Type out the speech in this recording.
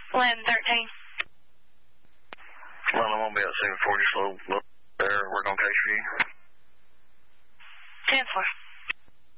1113. Well, I'm going to be at 740, slow there. Work on case for you. 10-4.